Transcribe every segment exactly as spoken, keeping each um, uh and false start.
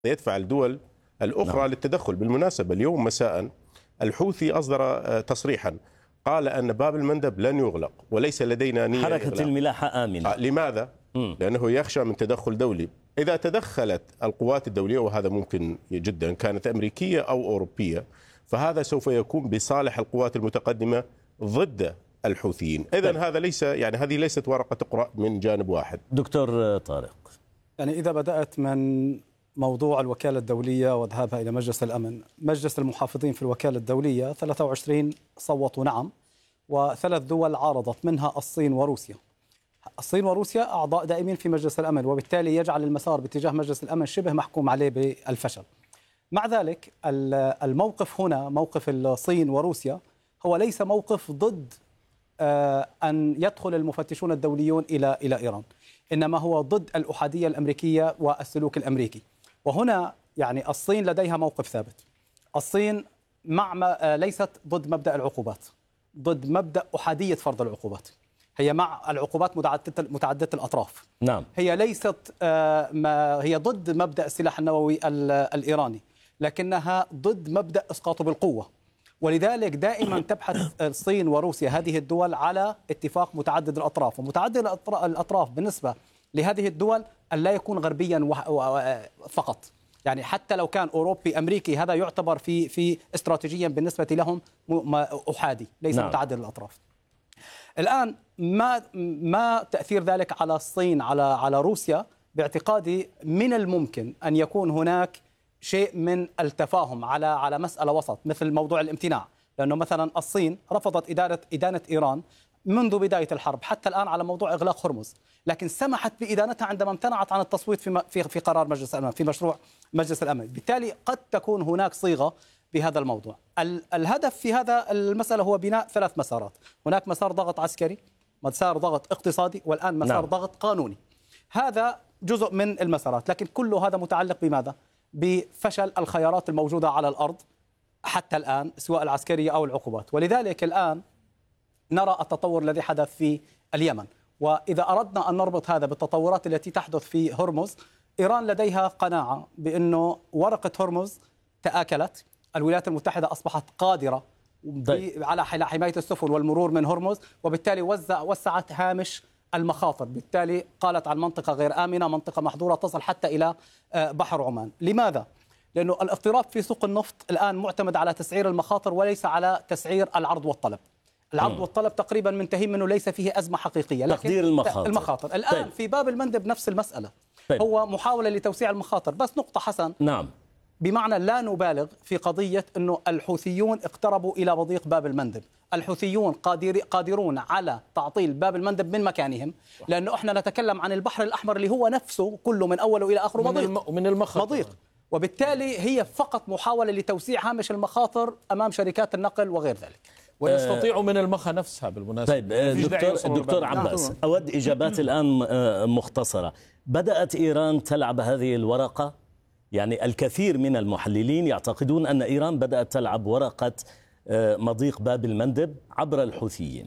يدفع الدول الأخرى نعم. للتدخل. بالمناسبة اليوم مساء الحوثي أصدر تصريحا قال أن باب المندب لن يغلق وليس لدينا نية حركة إغلاق. الملاحة آمنة. لماذا؟ م. لأنه يخشى من تدخل دولي. إذا تدخلت القوات الدولية، وهذا ممكن جدا، كانت أمريكية أو أوروبية، فهذا سوف يكون بصالح القوات المتقدمة ضد الحوثيين. إذن هذا ليس يعني هذه ليست ورقة تقرأ من جانب واحد. دكتور طارق، يعني إذا بدأت من موضوع الوكالة الدولية وذهابها إلى مجلس الأمن، مجلس المحافظين في الوكالة الدولية ثلاثة وعشرين صوتوا نعم، وثلاث دول عارضت منها الصين وروسيا. الصين وروسيا أعضاء دائمين في مجلس الأمن، وبالتالي يجعل المسار باتجاه مجلس الأمن شبه محكوم عليه بالفشل. مع ذلك الموقف هنا، موقف الصين وروسيا، هو ليس موقف ضد أن يدخل المفتشون الدوليون إلى إلى إيران، إنما هو ضد الأحادية الأمريكية والسلوك الأمريكي. وهنا يعني الصين لديها موقف ثابت. الصين مع ليست ضد مبدأ العقوبات، ضد مبدأ أحادية فرض العقوبات. هي مع العقوبات متعددة متعددة الأطراف. نعم. هي ليست ما هي ضد مبدأ السلاح النووي الإيراني، لكنها ضد مبدأ إسقاطه بالقوة. ولذلك دائما تبحث الصين وروسيا هذه الدول على اتفاق متعدد الأطراف، ومتعدد الأطراف بالنسبة لهذه الدول أن لا يكون غربيا فقط. يعني حتى لو كان أوروبي أمريكي، هذا يعتبر في في استراتيجيا بالنسبة لهم أحادي، ليس نعم. متعدد الأطراف. الآن ما ما تأثير ذلك على الصين على على روسيا؟ باعتقادي من الممكن أن يكون هناك شيء من التفاهم على على مسألة وسط، مثل موضوع الامتناع، لأنه مثلا الصين رفضت إدارة إدانة إيران منذ بداية الحرب حتى الآن على موضوع إغلاق هرمز، لكن سمحت بإدانتها عندما امتنعت عن التصويت في في في قرار مجلس الأمن، في مشروع مجلس الأمن. بالتالي قد تكون هناك صيغة بهذا الموضوع. الهدف في هذا المسألة هو بناء ثلاث مسارات. هناك مسار ضغط عسكري، مسار ضغط اقتصادي، والآن مسار نعم. ضغط قانوني. هذا جزء من المسارات، لكن كل هذا متعلق بماذا؟ بفشل الخيارات الموجودة على الأرض حتى الآن، سواء العسكرية أو العقوبات. ولذلك الآن نرى التطور الذي حدث في اليمن، وإذا أردنا أن نربط هذا بالتطورات التي تحدث في هرمز، إيران لديها قناعة بأنه ورقة هرمز تآكلت. الولايات المتحدة أصبحت قادرة على حماية السفن والمرور من هرمز، وبالتالي وزع وسعت هامش المخاطر. بالتالي قالت عن منطقة غير آمنة، منطقة محظورة تصل حتى إلى بحر عمان. لماذا؟ لأنه الاضطراب في سوق النفط الآن معتمد على تسعير المخاطر وليس على تسعير العرض والطلب. العرض م. والطلب تقريبا منتهين منه، ليس فيه أزمة حقيقية، لكن تقدير المخاطر. المخاطر الآن طيب. في باب المندب نفس المسألة. طيب. هو محاولة لتوسيع المخاطر. بس نقطة حسن، نعم، بمعنى لا نبالغ في قضية أنه الحوثيون اقتربوا إلى مضيق باب المندب. الحوثيون قادر قادرون على تعطيل باب المندب من مكانهم، لأنه إحنا نتكلم عن البحر الأحمر اللي هو نفسه كله من أوله إلى آخره مضيق من المخاطر. مضيق. وبالتالي هي فقط محاولة لتوسيع هامش المخاطر أمام شركات النقل وغير ذلك. ويستطيعوا من المخا نفسها بالمناسبة. طيب دكتور, دكتور عباس، أود إجابات الآن مختصرة. بدأت إيران تلعب هذه الورقة؟ يعني الكثير من المحللين يعتقدون أن إيران بدأت تلعب ورقة مضيق باب المندب عبر الحوثيين.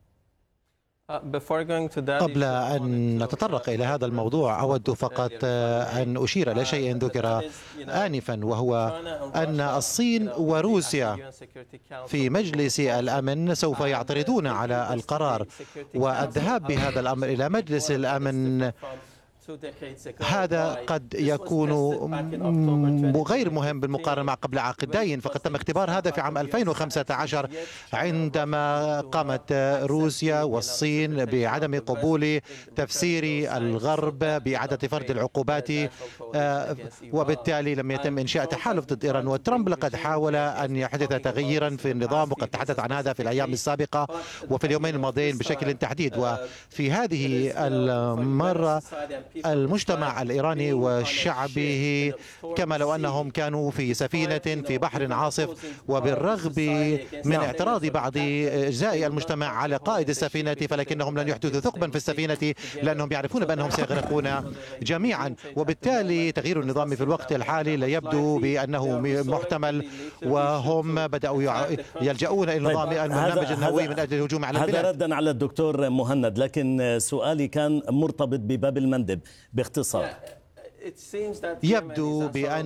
قبل أن نتطرق إلى هذا الموضوع، أود فقط أن أشير إلى شيء ذكر آنفا، وهو أن الصين وروسيا في مجلس الأمن سوف يعترضون على القرار، والذهاب بهذا الأمر إلى مجلس الأمن هذا قد يكون غير مهم بالمقارنة مع قبل عقدين. فقد تم اختبار هذا في عام ألفين وخمسة عشر عندما قامت روسيا والصين بعدم قبول تفسير الغرب بإعادة فرض العقوبات، وبالتالي لم يتم إنشاء تحالف ضد إيران. وترامب لقد حاول أن يحدث تغييرا في النظام، وقد تحدث عن هذا في الأيام السابقة وفي اليومين الماضيين بشكل تحديد. وفي هذه المرة المجتمع الإيراني وشعبه كما لو أنهم كانوا في سفينة في بحر عاصف، وبالرغم من اعتراض بعض أجزاء المجتمع على قائد السفينة، فلكنهم لن يحدثوا ثقبا في السفينة لأنهم يعرفون بأنهم سيغرقون جميعا. وبالتالي تغيير النظام في الوقت الحالي لا يبدو بأنه محتمل، وهم بدأوا يلجؤون إلى نظام البرنامج النووي من أجل الهجوم على البلاد. هذا ردا على الدكتور مهند، لكن سؤالي كان مرتبط بباب المندب باختصار. يبدو بأن